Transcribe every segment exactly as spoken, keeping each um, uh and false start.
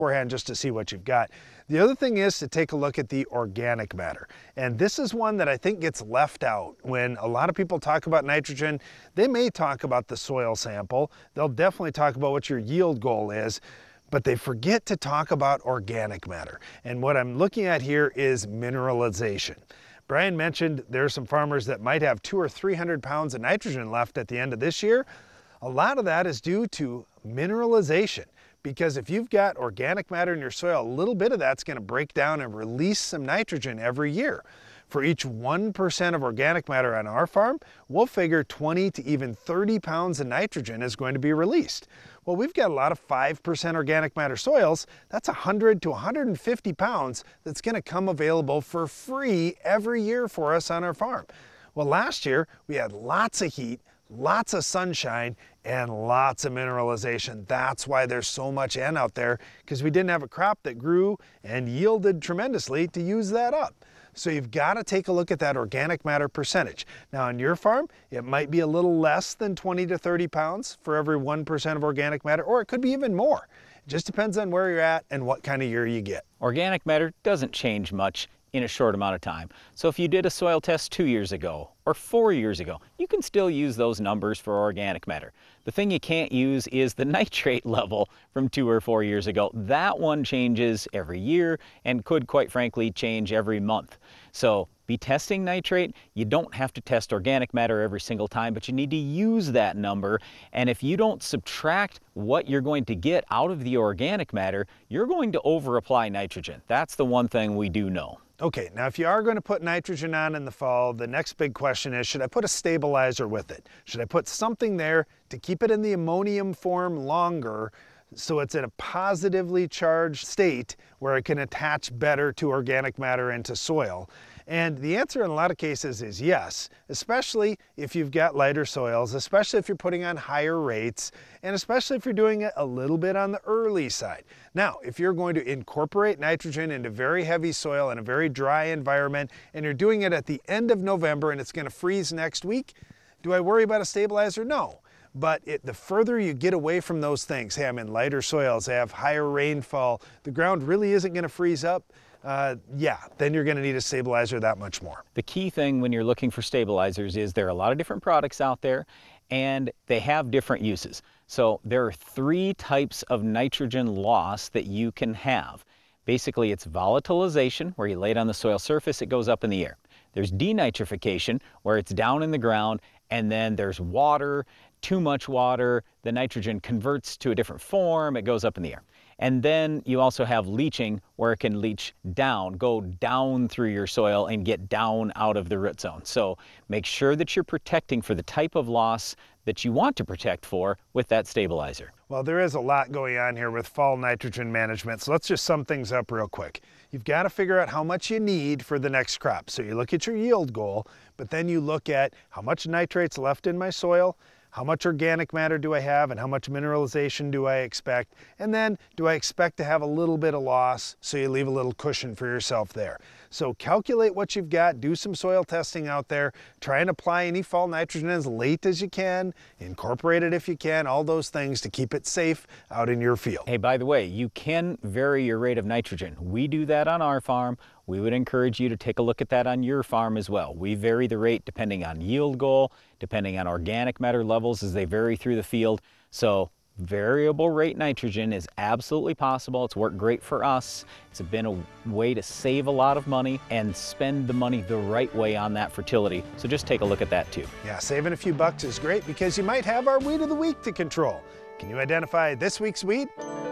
beforehand just to see what you've got. The other thing is to take a look at the organic matter. And this is one that I think gets left out. When a lot of people talk about nitrogen, they may talk about the soil sample. They'll definitely talk about what your yield goal is, but they forget to talk about organic matter. And what I'm looking at here is mineralization. Brian mentioned there are some farmers that might have two or three hundred pounds of nitrogen left at the end of this year. A lot of that is due to mineralization, because if you've got organic matter in your soil, a little bit of that's going to break down and release some nitrogen every year. For each one percent of organic matter on our farm, we'll figure twenty to even thirty pounds of nitrogen is going to be released. Well, we've got a lot of five percent organic matter soils. That's one hundred to one hundred fifty pounds that's going to come available for free every year for us on our farm. Well, last year we had lots of heat, lots of sunshine, and lots of mineralization. That's why there's so much N out there, because we didn't have a crop that grew and yielded tremendously to use that up. So you've got to take a look at that organic matter percentage. Now on your farm, it might be a little less than twenty to thirty pounds for every one percent of organic matter, or it could be even more. It just depends on where you're at and what kind of year you get. Organic matter doesn't change much in a short amount of time. So if you did a soil test two years ago or four years ago, you can still use those numbers for organic matter. The thing you can't use is the nitrate level from two or four years ago. That one changes every year and could, quite frankly, change every month. So be testing nitrate. You don't have to test organic matter every single time, but you need to use that number. And if you don't subtract what you're going to get out of the organic matter, you're going to over-apply nitrogen. That's the one thing we do know. Okay, now if you are going to put nitrogen on in the fall, the next big question is, should I put a stabilizer with it? Should I put something there to keep it in the ammonium form longer so it's in a positively charged state where it can attach better to organic matter and to soil? And the answer in a lot of cases is yes, especially if you've got lighter soils, especially if you're putting on higher rates, and especially if you're doing it a little bit on the early side. Now, if you're going to incorporate nitrogen into very heavy soil in a very dry environment, and you're doing it at the end of November and it's going to freeze next week, do I worry about a stabilizer? No. But it, the further you get away from those things, hey, I'm in lighter soils, I have higher rainfall, the ground really isn't going to freeze up, Uh, yeah, then you're going to need a stabilizer that much more. The key thing when you're looking for stabilizers is there are a lot of different products out there and they have different uses. So there are three types of nitrogen loss that you can have. Basically, it's volatilization, where you lay it on the soil surface, it goes up in the air. There's denitrification, where it's down in the ground, and then there's water, too much water, the nitrogen converts to a different form, it goes up in the air. And then you also have leaching, where it can leach down, go down through your soil and get down out of the root zone. So make sure that you're protecting for the type of loss that you want to protect for with that stabilizer. Well, there is a lot going on here with fall nitrogen management, so let's just sum things up real quick. You've got to figure out how much you need for the next crop. So you look at your yield goal, but then you look at how much nitrate's left in my soil, how much organic matter do I have, and how much mineralization do I expect? And then, do I expect to have a little bit of loss, so you leave a little cushion for yourself there. So calculate what you've got, do some soil testing out there, try and apply any fall nitrogen as late as you can, incorporate it if you can, all those things to keep it safe out in your field. Hey, by the way, you can vary your rate of nitrogen. We do that on our farm. We would encourage you to take a look at that on your farm as well. We vary the rate depending on yield goal, depending on organic matter levels as they vary through the field. So variable rate nitrogen is absolutely possible. It's worked great for us. It's been a way to save a lot of money and spend the money the right way on that fertility. So just take a look at that too. Yeah, saving a few bucks is great because you might have our weed of the week to control. Can you identify this week's weed?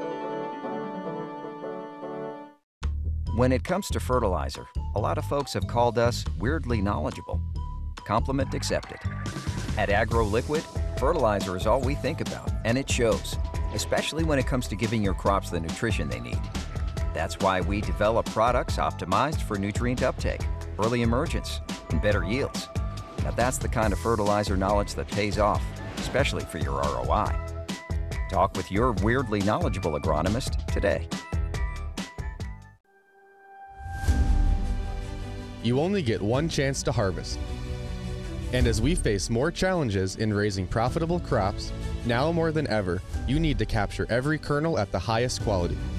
When it comes to fertilizer, a lot of folks have called us weirdly knowledgeable. Compliment accepted. At AgroLiquid, fertilizer is all we think about, and it shows, especially when it comes to giving your crops the nutrition they need. That's why we develop products optimized for nutrient uptake, early emergence, and better yields. Now that's the kind of fertilizer knowledge that pays off, especially for your R O I. Talk with your weirdly knowledgeable agronomist today. You only get one chance to harvest. And as we face more challenges in raising profitable crops, now more than ever, you need to capture every kernel at the highest quality.